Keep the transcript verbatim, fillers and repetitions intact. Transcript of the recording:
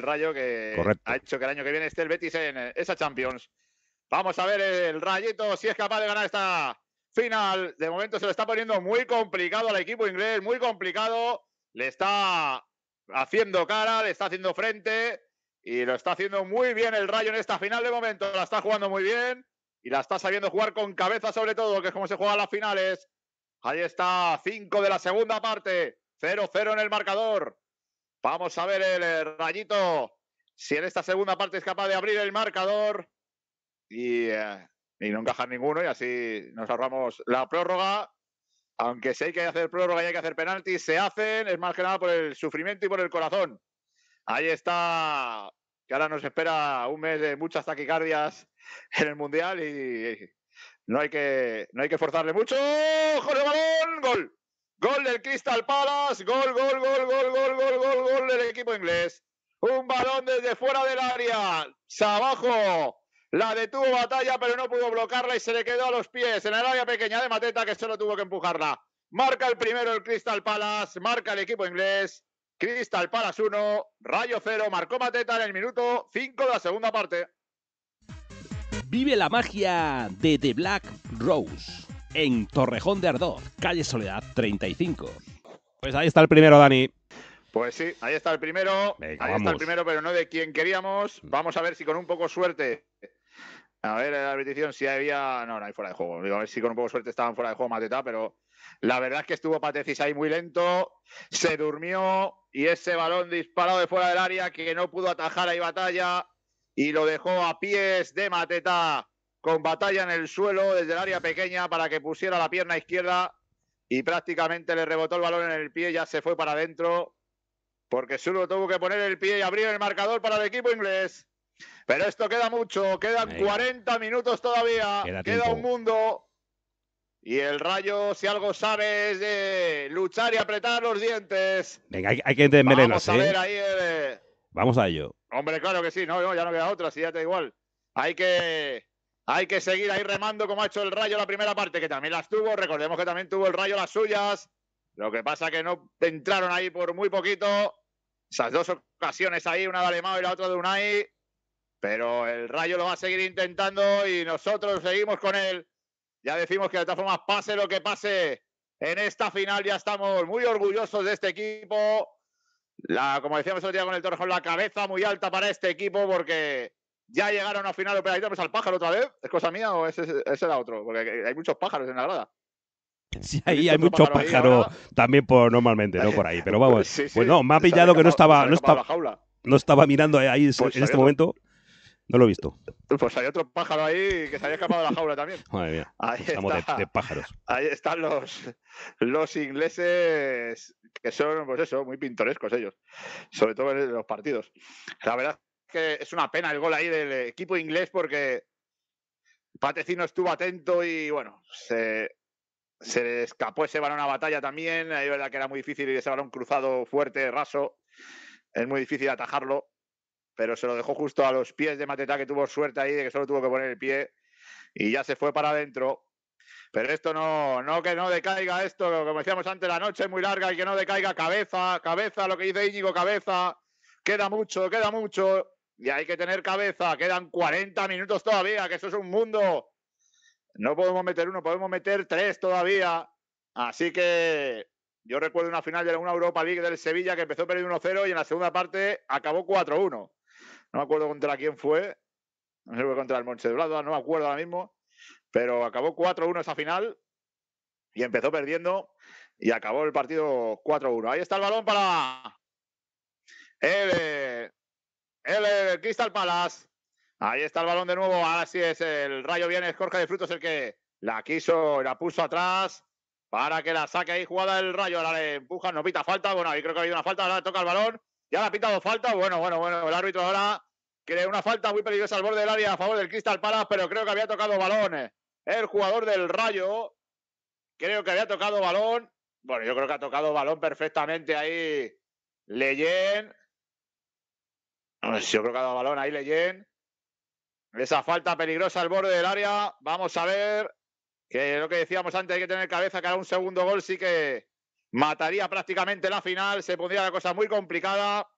Rayo, que Correcto. ha hecho que el año que viene esté el Betis en esa Champions. Vamos a ver el Rayito si es capaz de ganar esta final. De momento se lo está poniendo muy complicado al equipo inglés, muy complicado. Le está haciendo cara, le está haciendo frente y lo está haciendo muy bien el Rayo en esta final. De momento la está jugando muy bien y la está sabiendo jugar con cabeza sobre todo, que es como se juegan las finales. Ahí está, cinco de la segunda parte, cero cero en el marcador. Vamos a ver el Rayito si en esta segunda parte es capaz de abrir el marcador y, eh, y no encajar ninguno, y así nos ahorramos la prórroga. Aunque si hay que hacer prórroga y hay que hacer penaltis, se hacen, es más que nada por el sufrimiento y por el corazón. Ahí está, que ahora nos espera un mes de muchas taquicardias en el Mundial y no hay que, no hay que forzarle mucho. ¡Jorge balón! ¡Gol! Gol del Crystal Palace, gol, gol, gol, gol, gol, gol, gol, gol del equipo inglés. Un balón desde fuera del área, abajo. La detuvo Batalla, pero no pudo bloquearla y se le quedó a los pies en el área pequeña de Mateta, que solo tuvo que empujarla. Marca el primero el Crystal Palace, marca el equipo inglés. Crystal Palace uno, Rayo cero, marcó Mateta en el minuto cinco de la segunda parte. Vive la magia de The Black Rose en Torrejón de Ardoz, calle Soledad treinta y cinco. Pues ahí está el primero, Dani. Pues sí, ahí está el primero. Venga, ahí vamos. está el primero, pero no de quien queríamos. Vamos a ver si con un poco de suerte. A ver, en la repetición si había. No, no hay fuera de juego. Digo, a ver si con un poco de suerte estaban fuera de juego Mateta, pero la verdad es que estuvo Patecis ahí muy lento. Se durmió y ese balón disparado de fuera del área que no pudo atajar ahí Batalla y lo dejó a pies de Mateta con Batalla en el suelo desde el área pequeña para que pusiera la pierna izquierda y prácticamente le rebotó el balón en el pie, ya se fue para adentro porque solo tuvo que poner el pie y abrir el marcador para el equipo inglés. Pero esto queda mucho, quedan Venga. cuarenta minutos todavía, Queda queda tiempo. un mundo y el Rayo, si algo sabe, es de luchar y apretar los dientes. Venga, hay, hay que desmelenarse, Vamos a ver ¿eh? ahí el... Vamos a ello. Hombre, claro que sí, no, no, ya no queda otra, si ya te da igual. Hay que, hay que seguir ahí remando como ha hecho el Rayo la primera parte, que también las tuvo. Recordemos que también tuvo el Rayo las suyas. Lo que pasa que no entraron ahí por muy poquito. Esas dos ocasiones ahí, una de Alemão y la otra de Unai. Pero el Rayo lo va a seguir intentando y nosotros seguimos con él. Ya decimos que de todas formas, pase lo que pase en esta final, ya estamos muy orgullosos de este equipo. La, como decíamos el otro día con el Torrejón, la cabeza muy alta para este equipo porque ya llegaron a final. Pero ahí tenemos al pájaro otra vez. ¿Es cosa mía o ese, ese era otro? Porque hay muchos pájaros en la grada. Sí, ¿Has ahí visto hay otro mucho pájaro ahí pájaro ahora? también por normalmente, ¿no? Por ahí. Pero vamos, Sí, sí, pues no, me ha se había pillado que no escapado- estaba, se no había escapado de estaba, la jaula. no estaba mirando ahí en Pues en este había momento. No lo he visto. Pues hay otro pájaro ahí que se había escapado de la jaula también. Madre mía. Ahí Estamos de, está. de pájaros. Ahí están los, los ingleses, que son, pues eso, muy pintorescos ellos, sobre todo en los partidos. La verdad es que es una pena el gol ahí del equipo inglés porque Patecino estuvo atento y, bueno, se, se le escapó ese balón a Batalla también. Ahí es verdad que era muy difícil ese balón cruzado fuerte, raso. Es muy difícil atajarlo, pero se lo dejó justo a los pies de Mateta, que tuvo suerte ahí de que solo tuvo que poner el pie y ya se fue para adentro. Pero esto no, no que no decaiga esto, como decíamos antes, la noche es muy larga y que no decaiga cabeza, cabeza, lo que dice Íñigo, cabeza. Queda mucho, queda mucho y hay que tener cabeza. Quedan cuarenta minutos todavía, que eso es un mundo. No podemos meter uno, podemos meter tres todavía. Así que yo recuerdo una final de una Europa League del Sevilla que empezó perdiendo uno cero y en la segunda parte acabó cuatro uno. No me acuerdo contra quién fue. No sé si fue contra el Mönchengladbach, no me acuerdo ahora mismo. Pero acabó cuatro uno esa final y empezó perdiendo y acabó el partido cuatro uno. Ahí está el balón para el, el, el Crystal Palace. Ahí está el balón de nuevo. Ahora sí es el Rayo, viene Jorge de Frutos el que la quiso y la puso atrás para que la saque ahí jugada el Rayo. Ahora le empujan, no pita falta. Bueno, ahí creo que ha habido una falta. Ahora toca el balón. Ya le ha pitado falta. Bueno, bueno, bueno. El árbitro ahora cree una falta muy peligrosa al borde del área a favor del Crystal Palace, pero creo que había tocado balón. El jugador del Rayo, creo que había tocado balón. Bueno, yo creo que ha tocado balón perfectamente ahí Leyen. Yo creo que ha dado balón ahí Leyen. Esa falta peligrosa al borde del área. Vamos a ver, que lo que decíamos antes, hay que tener cabeza, que ahora un segundo gol sí que mataría prácticamente la final. Se pondría la cosa muy complicada.